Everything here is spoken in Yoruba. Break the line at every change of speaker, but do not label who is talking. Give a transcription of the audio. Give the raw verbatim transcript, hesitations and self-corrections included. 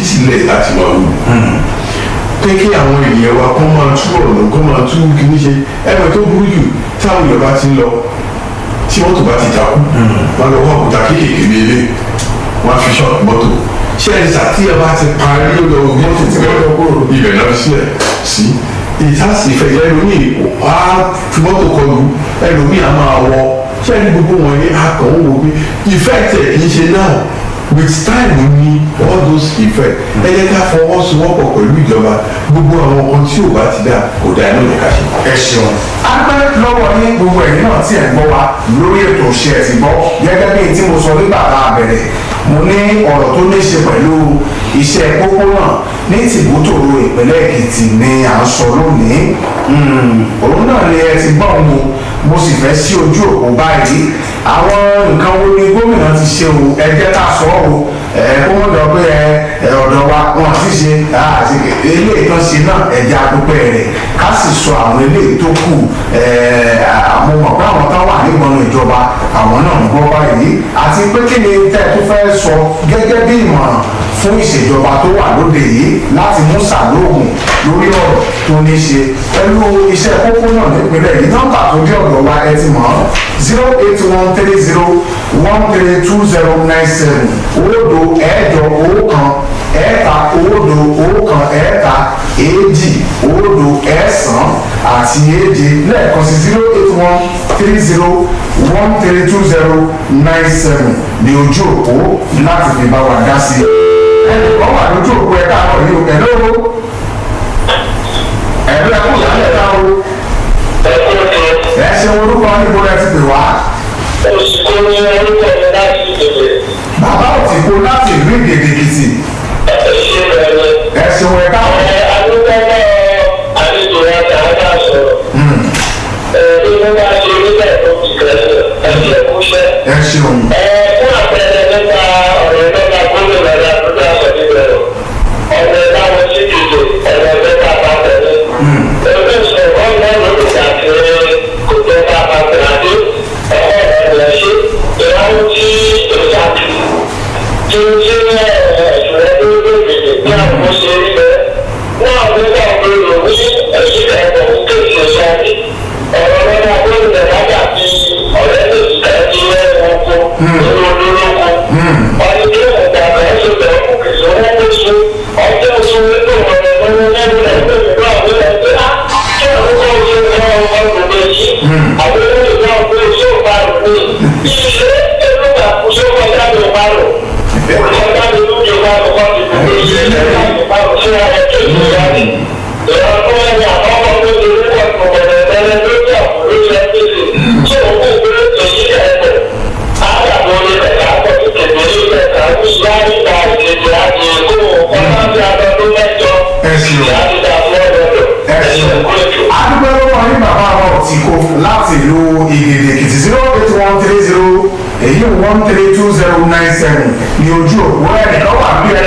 sílẹ̀ láti máa wù pé kí àwọn ènìyàn wa kó máa tú ọ̀nà kó máa tú kíní ṣe ẹgbẹ́ tó burú jù táwọn èèyàn bá ti ń lọ tí mọ́tò bá ti takú wọn lọ wọ́n òkúta kéékèèké ní ilé wọn fi ṣọ́ọ̀tù mọ́tò ṣé ẹni sàtí ẹ bá ti parí lọ mọ́tò tí wọ́n lọ kúrò ibẹ̀ náà sílẹ̀ sí ìtàsí ìfẹ́ ẹlòmíì á fi mọ́tò kọlu ẹlòmíì á máa wọ ṣé ẹni gbogbo wọn ní akàn ń wo pé ìfẹ́ tẹ̀ kì í ṣe náà with time ní all those effect ẹ yẹ ká fọwọ́sowọ́pọ̀ pẹ̀lú ìjọba gbogbo àwọn nǹkan tí ò bá ti dá kò dá iná lè ká ṣe.
ẹ ṣeun agbẹ́ lọ́wọ́ ní gbogbo ẹ̀yin náà tí ẹ̀ ń gbọ́ wa lórí ètò ṣe ẹ̀ ti gbọ́ gẹ́gẹ́ bí tí mo sọ nígbà tá a bẹ̀rẹ̀ mo ní ọ̀rọ̀ tó ní ṣe pẹ̀lú iṣẹ́ pópónà ní tìbútòrò ìpínlẹ̀ Èkìtì ni à ń sọ lónìí òun náà ni ẹ ti gbọ́ òun mo sì fẹ́ sí ojú òpó báyìí àwọn nǹkan wo ni gómìnà ti ṣe o ẹ jẹ́ ká sọ ọ́ o ẹ kó wọ́n lọ pé ẹ ọ̀dọ̀ wa wọn àti ṣe ilé ìtàn ṣe náà ẹ̀jẹ̀ àdúpẹ́ rẹ̀ ká sì sọ àwọn ilé tó kù àwọn mọ̀ pé àwọn táwọn ànígbọ̀nù ìjọba àwọn náà ń gbọ́ báyìí àti pé kí ni tẹ́ ẹ tó fẹ́ sọ gẹ́gẹ́ bí ìmọ̀ràn fún ìṣèjọba tó wà lóde yìí láti mú sàlóògùn lórí ọ̀rọ̀ tó ní ṣe pẹ̀lú iṣẹ́ pópónà nípínlẹ̀ yìí nọ́mbà tó dé ọ̀dọ̀ wa ẹ ti mọ̀ zero eight one three zero one three two zero nine seven òdo ẹ̀ẹ́dọ̀ ọ̀kan ẹ̀ẹ́ta òdo ọ̀kan ẹ̀ẹ́ta èjì òdo ẹ̀ẹ́sán àti èje lẹ́ẹ̀kan sí zero eight one three zero one three two zero nine seven ní ojú òpó láti fi bá wa dá sí i. ẹnìkan wà lójú òpó ẹ̀ka àwọn yìí o ẹ̀lọ́ o ẹ̀lọ́ ẹ̀kú ìyálẹ̀ ẹ̀ka o ẹ̀ ṣe orúkọ níbo ẹ ti pè wá.
òsìkò ní orúkọ mi láti ìdèbè.
bàbá òsìkò láti ìlú Ìgèdè-Èkìtì.
ẹ ṣe bẹ̀rẹ̀.
ẹ ṣeun ẹ̀ka o.
ẹ adúgbò àlejò wa kà á bá sọ̀rọ̀. ẹ bí wọ́n bá ṣe nígbà tó ti kẹ́sẹ̀ ẹ ṣe kúṣẹ́.
ẹ ṣeun.
ẹ fún àpẹẹrẹ nípa ọ̀rọ̀ mẹ́ta gómìnà rẹ̀ àdúgbò àṣọ̀dí bẹ̀rẹ̀ ọ̀rọ̀ ìdáwọ̀ sí ìdíje ọ̀rọ̀ mẹ́ta bá tẹ̀lé. ẹgbẹ́ ìṣẹ̀kọ́ náà ló ti dàgbére kò tẹ́ bá bá tẹ̀lé àdé ọ̀rọ̀ rẹ̀ ṣe ìráwó tí ìṣàkì tí ó ti ń ẹ̀ṣùrẹ́ tó lóògbé ní àwọn ṣe rí bẹ́ẹ̀. náà nígbà tó lò ní ẹ̀ṣin ẹ̀kọ́ kéèkì ìṣàkì ọ̀rọ̀ mẹ́ta gómìnà lájà bí ọ̀rẹ́ tó ti kẹ́ ní ẹ̀wọ̀n kó nínú olórúkọ. wọ́n ní kí wọ́n gbà bẹ́ẹ̀ ṣe bẹ̀rẹ̀ kó kìí sọ wọ́n tó ṣe ọjọ́ oṣù wípé wọ́n rẹ̀ lọ́wọ́ lẹ́nu rẹ̀ pé ìgbà àwọn ẹgbẹ́ á kí àwọn kọ́ ṣe ọ̀rọ̀ ọ̀gbọ̀n yìí àwọn olóyè náà pé ṣé ò bá rò ní ilé èròǹgbà ṣé ó kọjá ní ọba rò kọjá ní lójú ọba rò kọ́ ti kúrò ṣe é lẹ́yìn ọba rò ṣé ara ẹ̀ tó ìlú yá ni. ìrọ̀lú ẹni àkọ́kọ́ tó ti rí wọ́n tó bẹ̀rẹ̀ bẹ̀rẹ̀ lójú àwọn lójú ẹgbẹ́ tí òun kò gbé èyí ẹ̀kọ́ àgbàdo ní ẹ̀ka pọ̀ tó tẹ̀lé ní ẹ̀ka ń yá nípa ìdíje àti èkó ọ̀pọ̀lọpọ̀ àti àtọ́dún mẹ́jọ láti dà fún ọ̀dọ́dọ̀ ẹ̀sìn kúrẹ́jù.
adúgbò lọ́wọ́ ní bàbá wa ọ̀tí kò láti ìlú Ìgèdè-Èkìtì zero eight one three zero èyí one three two zero nine seven ní ojú òpó ẹ̀rẹ̀ lọ́wọ́ àbí